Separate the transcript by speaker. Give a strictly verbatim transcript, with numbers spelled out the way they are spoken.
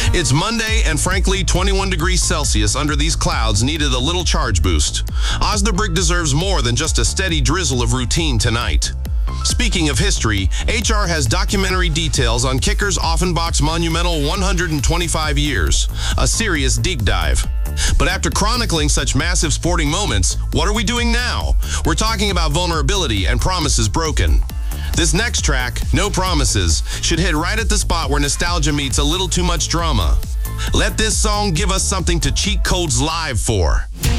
Speaker 1: It's Monday, and frankly, twenty-one degrees Celsius under these clouds needed a little charge boost. Osnabrück deserves more than just a steady drizzle of routine tonight. Speaking of history, H R has documentary details on Kickers Offenbach's monumental one hundred twenty-five years, a serious deep dive. But after chronicling such massive sporting moments, what are we doing now? We're talking about vulnerability and promises broken. This next track, No Promises, should hit right at the spot where nostalgia meets a little too much drama. Let this song give us something to cheat codes live for.